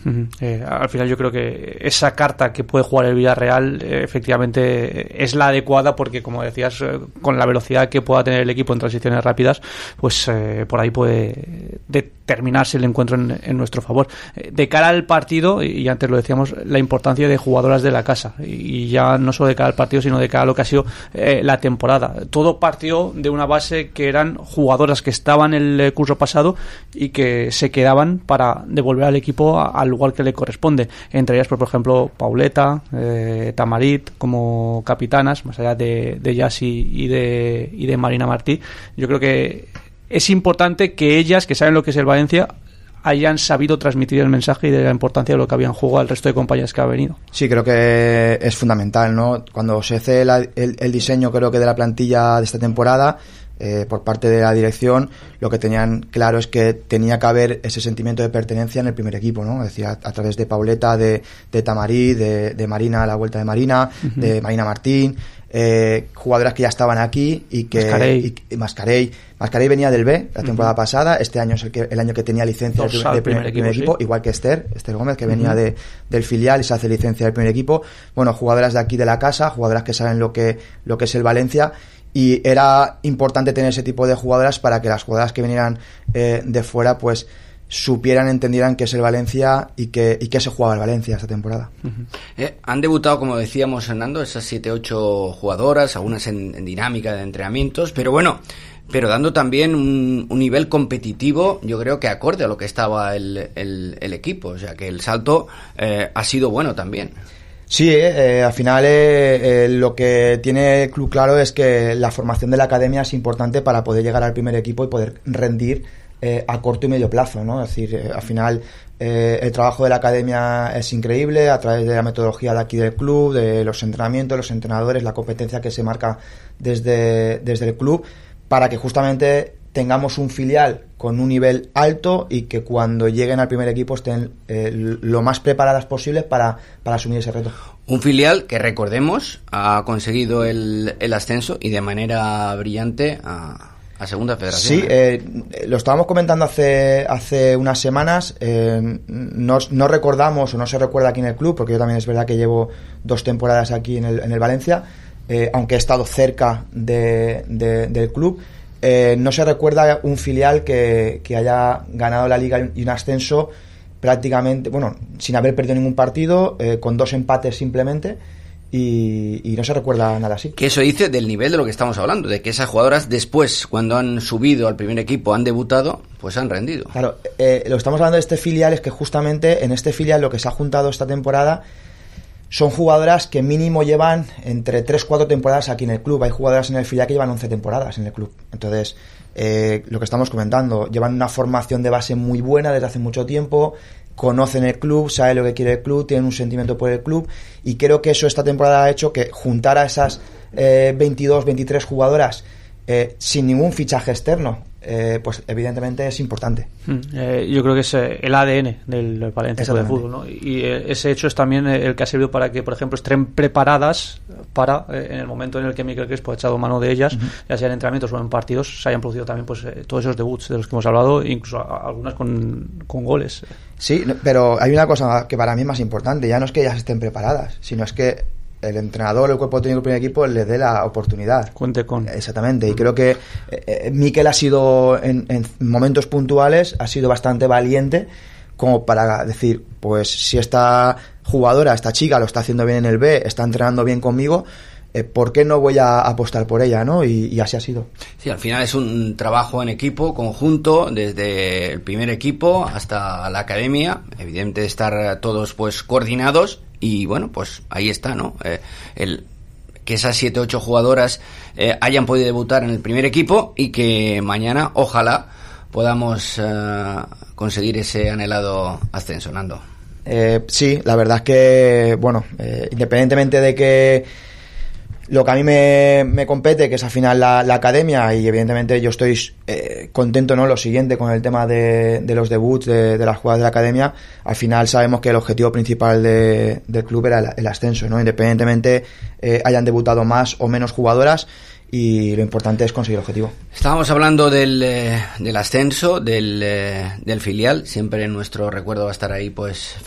Al final yo creo que esa carta que puede jugar el Villarreal efectivamente es la adecuada, porque como decías, con la velocidad que pueda tener el equipo en transiciones rápidas, pues por ahí puede determinarse el encuentro en nuestro favor. De cara al partido, y antes lo decíamos, la importancia de jugadoras de la casa, y ya no solo de cara al partido, sino de cara a lo que ha sido la temporada. Todo partió de una base que eran jugadoras que estaban el curso pasado y que se quedaban para devolver al equipo al lugar que le corresponde, entre ellas por ejemplo Pauleta, Tamarit como capitanas, más allá de Yassi y de Marina Martí. Yo creo que es importante que ellas, que saben lo que es el Valencia, hayan sabido transmitir el mensaje y de la importancia de lo que habían jugado al resto de compañías que ha venido. Sí, creo que es fundamental, ¿no? Cuando se hace el diseño, creo que de la plantilla de esta temporada, por parte de la dirección, lo que tenían claro es que tenía que haber ese sentimiento de pertenencia en el primer equipo, ¿no? Es decir, a través de Pauleta, de Tamarí, de Marina, la vuelta de Marina, de Marina Martín, jugadoras que ya estaban aquí y que Mascarell venía del B la temporada pasada. Este año es el año que tenía licencia del primer equipo, sí. Igual que Esther Gómez, que venía del filial y se hace licencia del primer equipo. Bueno, jugadoras de aquí de la casa, jugadoras que saben lo que es el Valencia. Y era importante tener ese tipo de jugadoras para que las jugadoras que vinieran de fuera pues supieran, entendieran qué es el Valencia y qué se jugaba el Valencia esta temporada. Han debutado, como decíamos, Fernando, esas 7-8 jugadoras, algunas en dinámica de entrenamientos, pero bueno, dando también un nivel competitivo, yo creo que acorde a lo que estaba el equipo, o sea que el salto ha sido bueno también. Sí, al final lo que tiene el club claro es que la formación de la academia es importante para poder llegar al primer equipo y poder rendir a corto y medio plazo, ¿no? Es decir, al final el trabajo de la academia es increíble a través de la metodología de aquí del club, de los entrenamientos, los entrenadores, la competencia que se marca desde el club, para que justamente tengamos un filial con un nivel alto y que cuando lleguen al primer equipo estén lo más preparadas posibles para asumir ese reto. Un filial que, recordemos, ha conseguido el ascenso y de manera brillante a Segunda Federación. Sí, lo estábamos comentando hace unas semanas. No recordamos o no se recuerda aquí en el club, porque yo también es verdad que llevo 2 temporadas aquí en el Valencia, aunque he estado cerca del club. No se recuerda un filial que haya ganado la liga y un ascenso prácticamente, bueno, sin haber perdido ningún partido, con 2 empates simplemente, y no se recuerda nada así. Que eso dice del nivel de lo que estamos hablando, de que esas jugadoras después, cuando han subido al primer equipo, han debutado, pues han rendido. Claro, lo que estamos hablando de este filial es que justamente en este filial lo que se ha juntado esta temporada son jugadoras que mínimo llevan entre 3-4 temporadas aquí en el club. Hay jugadoras en el filial que llevan 11 temporadas en el club. Entonces, lo que estamos comentando, llevan una formación de base muy buena desde hace mucho tiempo, conocen el club, saben lo que quiere el club, tienen un sentimiento por el club, y creo que eso esta temporada ha hecho que juntar a esas 22, 23 jugadoras sin ningún fichaje externo, pues evidentemente es importante. Yo creo que es el ADN del Valencia Club de Fútbol, ¿no? Y ese hecho es también el que ha servido para que, por ejemplo, estén preparadas para, en el momento en el que Miquel Crespo ha echado mano de ellas, ya sea en entrenamientos o en partidos, se hayan producido también pues todos esos debuts de los que hemos hablado, incluso algunas con goles. Sí, pero hay una cosa que para mí es más importante, ya no es que ellas estén preparadas, sino es que el entrenador, el cuerpo técnico del primer equipo les dé la oportunidad. Cuente con. Exactamente, y creo que Miquel ha sido, en momentos puntuales, ha sido bastante valiente como para decir, pues si esta jugadora, esta chica lo está haciendo bien en el B, está entrenando bien conmigo, ¿por qué no voy a apostar por ella, ¿no? Y así ha sido. Sí, al final es un trabajo en equipo, conjunto, desde el primer equipo hasta la academia, evidente estar todos pues coordinados. Y bueno, pues ahí está, ¿no? Que esas 7-8 jugadoras hayan podido debutar en el primer equipo y que mañana, ojalá, podamos conseguir ese anhelado ascenso, Nando. Sí, la verdad es que, bueno, independientemente de que lo que a mí me compete, que es al final la academia, y evidentemente yo estoy contento, ¿no? Lo siguiente con el tema de los debuts de las jugadoras de la academia. Al final sabemos que el objetivo principal del club era el ascenso, ¿no? Independientemente hayan debutado más o menos jugadoras, y lo importante es conseguir el objetivo. Estábamos hablando del ascenso del filial, siempre en nuestro recuerdo va a estar ahí pues